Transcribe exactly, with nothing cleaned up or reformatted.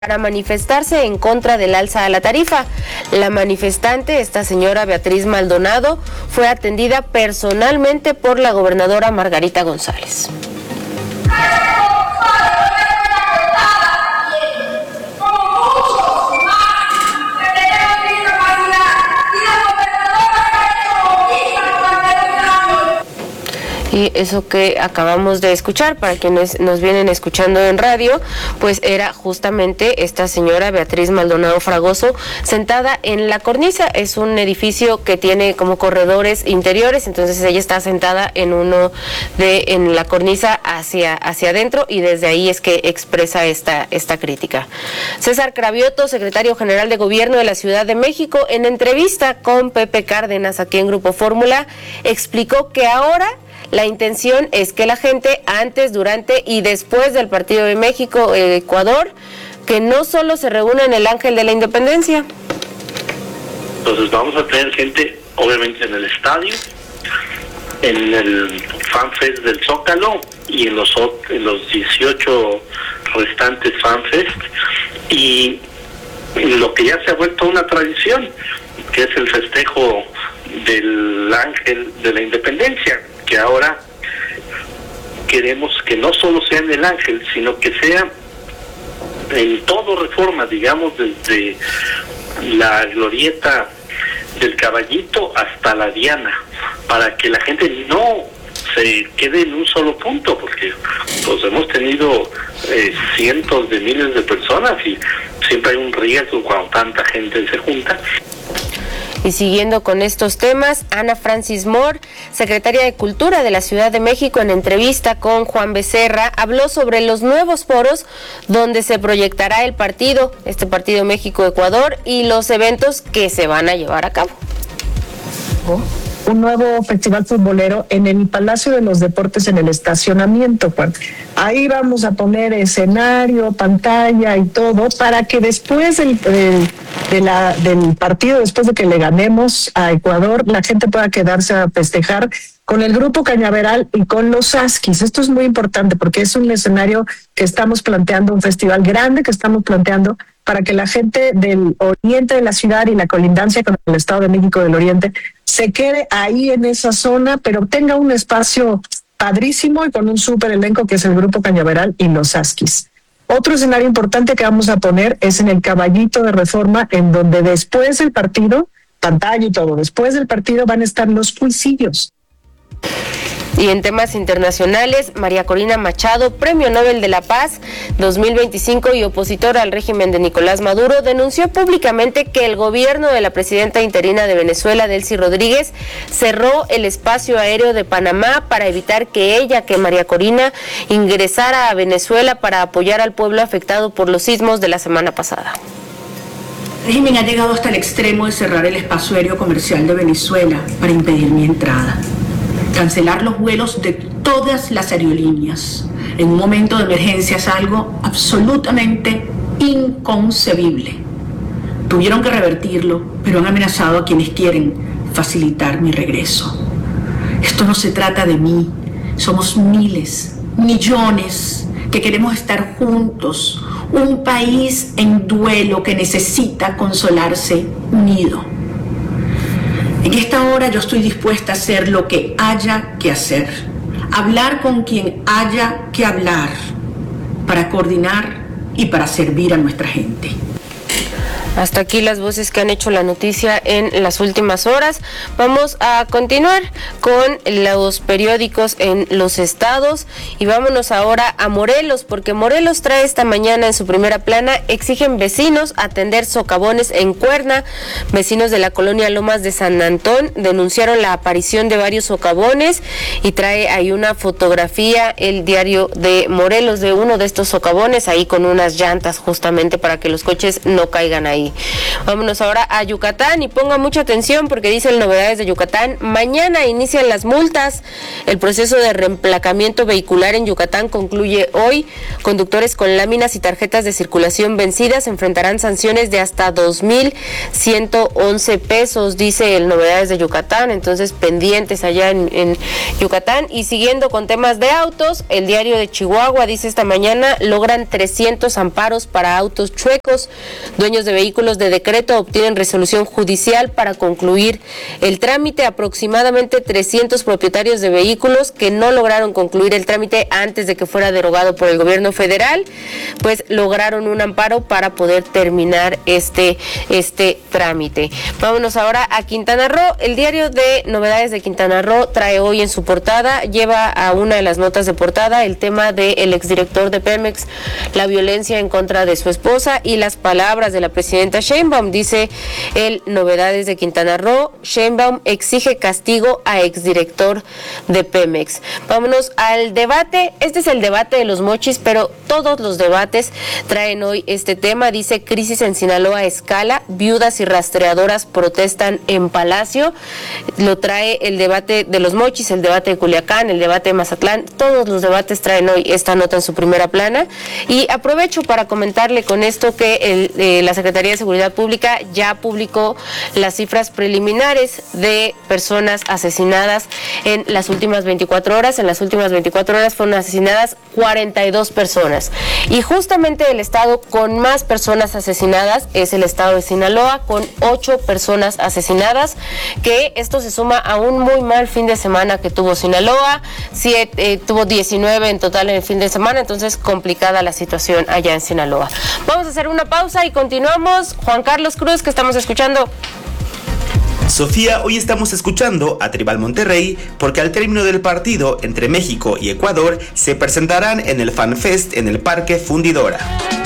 para manifestarse en contra del alza a la tarifa. La manifestante, esta señora Beatriz Maldonado, fue atendida personalmente por la gobernadora Margarita González. Y eso que acabamos de escuchar, para quienes nos vienen escuchando en radio, pues era justamente esta señora Beatriz Maldonado Fragoso sentada en la cornisa. Es un edificio que tiene como corredores interiores, entonces ella está sentada en uno de en la cornisa hacia hacia adentro, y desde ahí es que expresa esta esta crítica. César Cravioto, secretario general de Gobierno de la Ciudad de México, en entrevista con Pepe Cárdenas aquí en Grupo Fórmula, explicó que ahora la intención es que la gente antes, durante y después del partido de México-Ecuador, que no solo se reúna en el Ángel de la Independencia. Entonces vamos a tener gente, obviamente, en el estadio, en el FanFest del Zócalo y en los, en los dieciocho restantes FanFest, y lo que ya se ha vuelto una tradición, que es el festejo del Ángel de la Independencia, que ahora queremos que no solo sea en el Ángel, sino que sea en todo Reforma, digamos, desde la glorieta del Caballito hasta la Diana, para que la gente no se quede en un solo punto, porque pues hemos tenido eh, cientos de miles de personas y siempre hay un riesgo cuando tanta gente se junta. Y siguiendo con estos temas, Ana Francis Moore, secretaria de Cultura de la Ciudad de México, en entrevista con Juan Becerra, habló sobre los nuevos foros donde se proyectará el partido, este partido México-Ecuador, y los eventos que se van a llevar a cabo. Un nuevo festival futbolero en el Palacio de los Deportes, en el estacionamiento, Juan. Ahí vamos a poner escenario, pantalla y todo, para que después del, del, de la, del partido, después de que le ganemos a Ecuador, la gente pueda quedarse a festejar con el Grupo Cañaveral y con los Huskies. Esto es muy importante porque es un escenario que estamos planteando, un festival grande que estamos planteando para que la gente del oriente de la ciudad y la colindancia con el Estado de México del Oriente se quede ahí en esa zona, pero tenga un espacio padrísimo y con un súper elenco que es el Grupo Cañaveral y los Huskies. Otro escenario importante que vamos a poner es en el Caballito de Reforma, en donde después del partido, pantalla y todo, después del partido van a estar los cuisillos. Y en temas internacionales, María Corina Machado, Premio Nobel de la Paz dos mil veinticinco y opositora al régimen de Nicolás Maduro, denunció públicamente que el gobierno de la presidenta interina de Venezuela, Delcy Rodríguez, cerró el espacio aéreo de Panamá para evitar que ella, que María Corina, ingresara a Venezuela para apoyar al pueblo afectado por los sismos de la semana pasada. El régimen ha llegado hasta el extremo de cerrar el espacio aéreo comercial de Venezuela para impedir mi entrada. Cancelar los vuelos de todas las aerolíneas en un momento de emergencia es algo absolutamente inconcebible. Tuvieron que revertirlo, pero han amenazado a quienes quieren facilitar mi regreso. Esto no se trata de mí, somos miles, millones que queremos estar juntos, un país en duelo que necesita consolarse unido. En esta hora yo estoy dispuesta a hacer lo que haya que hacer, hablar con quien haya que hablar, para coordinar y para servir a nuestra gente. Hasta aquí las voces que han hecho la noticia en las últimas horas. Vamos a continuar con los periódicos en los estados y vámonos ahora a Morelos, porque Morelos trae esta mañana en su primera plana: exigen vecinos atender socavones en Cuerna. Vecinos de la colonia Lomas de San Antón denunciaron la aparición de varios socavones, y trae ahí una fotografía el diario de Morelos de uno de estos socavones, ahí con unas llantas justamente para que los coches no caigan ahí ahí. Vámonos ahora a Yucatán y ponga mucha atención porque dicen novedades de Yucatán. Mañana inician las multas. El proceso de reemplacamiento vehicular en Yucatán concluye hoy. Conductores con láminas y tarjetas de circulación vencidas enfrentarán sanciones de hasta dos mil ciento once pesos, dice el novedades de Yucatán. Entonces, pendientes allá en, en Yucatán. Y siguiendo con temas de autos, el diario de Chihuahua dice esta mañana, logran trescientos amparos para autos chuecos. Dueños de vehículos de decreto obtienen resolución judicial para concluir el trámite. Aproximadamente trescientos propietarios de vehículos que no lograron concluir el trámite antes de que fuera derogado por el gobierno federal, pues lograron un amparo para poder terminar este, este trámite. Vámonos ahora a Quintana Roo. El diario de novedades de Quintana Roo trae hoy en su portada, lleva a una de las notas de portada el tema del exdirector de Pemex, la violencia en contra de su esposa y las palabras de la presidenta Sheinbaum. Dice el novedades de Quintana Roo, Sheinbaum exige castigo a exdirector de Pemex. Vámonos al debate. Este es el debate de los mochis, pero todos los debates traen hoy este tema. Dice crisis en Sinaloa escala, viudas y rastreadoras protestan en Palacio. Lo trae el debate de los mochis, el debate de Culiacán, el debate de Mazatlán. Todos los debates traen hoy esta nota en su primera plana. Y aprovecho para comentarle con esto que el, eh, la Secretaría de Seguridad Pública ya publicó las cifras preliminares de personas asesinadas en las últimas veinticuatro horas. En las últimas veinticuatro horas fueron asesinadas cuarenta y dos personas. Y justamente el estado con más personas asesinadas es el estado de Sinaloa, con ocho personas asesinadas, que esto se suma a un muy mal fin de semana que tuvo Sinaloa. Siete, eh, tuvo diecinueve en total en el fin de semana, entonces complicada la situación allá en Sinaloa. Vamos a hacer una pausa y continuamos. Juan Carlos Cruz, que estamos escuchando. Sofía, hoy estamos escuchando a Tribal Monterrey porque al término del partido entre México y Ecuador se presentarán en el FanFest en el Parque Fundidora.